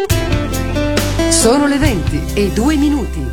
Sono le 20:02.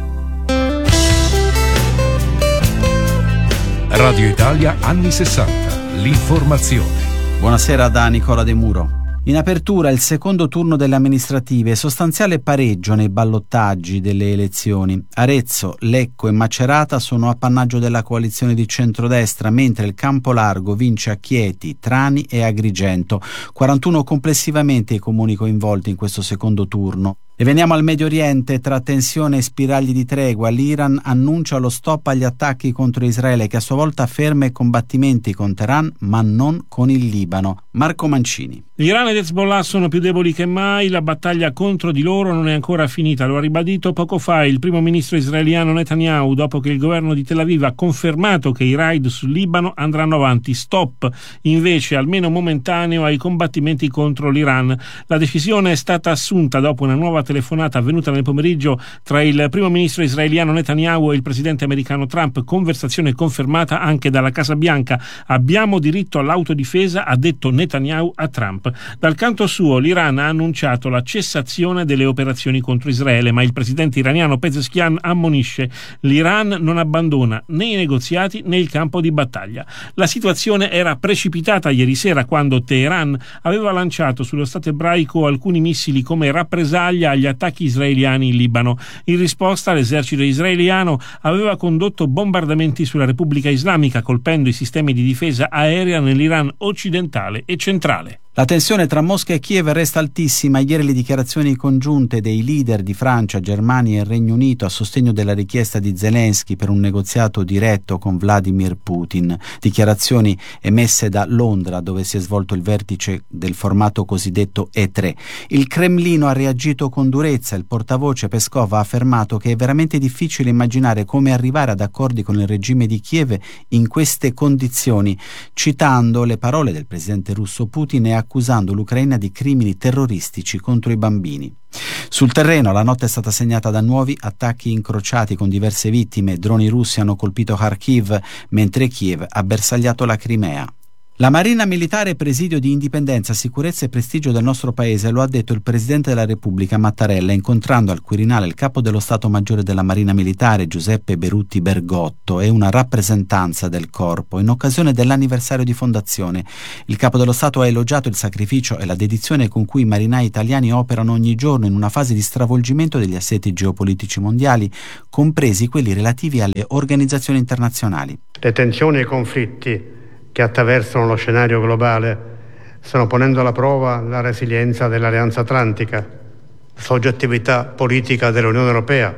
Radio Italia anni 60. L'informazione. Buonasera da Nicola De Muro. In apertura il secondo turno delle amministrative, sostanziale pareggio nei ballottaggi delle elezioni. Arezzo, Lecco e Macerata sono appannaggio della coalizione di centrodestra, mentre il campo largo vince a Chieti, Trani e Agrigento. 41 complessivamente i comuni coinvolti in questo secondo turno. E veniamo al Medio Oriente. Tra tensione e spiragli di tregua, l'Iran annuncia lo stop agli attacchi contro Israele, che a sua volta ferma i combattimenti con Teheran ma non con il Libano. Marco Mancini. L'Iran ed Hezbollah sono più deboli che mai, la battaglia contro di loro non è ancora finita, lo ha ribadito poco fa il primo ministro israeliano Netanyahu, dopo che il governo di Tel Aviv ha confermato che i raid sul Libano andranno avanti. Stop invece, almeno momentaneo, ai combattimenti contro l'Iran. La decisione è stata assunta dopo una nuova telefonata avvenuta nel pomeriggio tra il primo ministro israeliano Netanyahu e il presidente americano Trump, conversazione confermata anche dalla Casa Bianca. Abbiamo diritto all'autodifesa, ha detto Netanyahu a Trump. Dal canto suo l'Iran ha annunciato la cessazione delle operazioni contro Israele, ma il presidente iraniano Pezeshkian ammonisce: l'Iran non abbandona né i negoziati né il campo di battaglia. La situazione era precipitata ieri sera, quando Teheran aveva lanciato sullo Stato ebraico alcuni missili come rappresaglia agli attacchi israeliani in Libano. In risposta l'esercito israeliano aveva condotto bombardamenti sulla Repubblica Islamica, colpendo i sistemi di difesa aerea nell'Iran occidentale e centrale. La tensione tra Mosca e Kiev resta altissima. Ieri le dichiarazioni congiunte dei leader di Francia, Germania e Regno Unito a sostegno della richiesta di Zelensky per un negoziato diretto con Vladimir Putin. Dichiarazioni emesse da Londra, dove si è svolto il vertice del formato cosiddetto E3. Il Cremlino ha reagito con durezza. Il portavoce Peskov ha affermato che è veramente difficile immaginare come arrivare ad accordi con il regime di Kiev in queste condizioni, citando le parole del presidente russo Putin e accusando l'Ucraina di crimini terroristici contro i bambini. Sul terreno la notte è stata segnata da nuovi attacchi incrociati con diverse vittime. Droni russi hanno colpito Kharkiv, mentre Kiev ha bersagliato la Crimea. La Marina Militare è presidio di indipendenza, sicurezza e prestigio del nostro paese, lo ha detto il Presidente della Repubblica Mattarella, incontrando al Quirinale il capo dello Stato Maggiore della Marina Militare Giuseppe Berutti Bergotto e una rappresentanza del corpo in occasione dell'anniversario di fondazione. Il capo dello Stato ha elogiato il sacrificio e la dedizione con cui i marinai italiani operano ogni giorno in una fase di stravolgimento degli assetti geopolitici mondiali, compresi quelli relativi alle organizzazioni internazionali. Le tensioni e i conflitti che attraversano lo scenario globale stanno ponendo alla prova la resilienza dell'Alleanza Atlantica, la soggettività politica dell'Unione Europea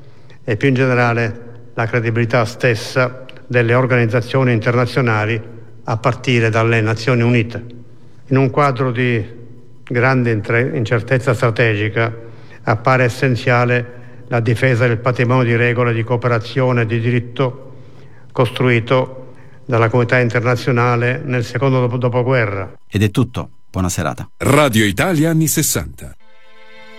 e più in generale la credibilità stessa delle organizzazioni internazionali a partire dalle Nazioni Unite. In un quadro di grande incertezza strategica appare essenziale la difesa del patrimonio di regole di cooperazione e di diritto costruito dalla comunità internazionale nel secondo dopoguerra. Ed è tutto. Buona serata. Radio Italia anni 60.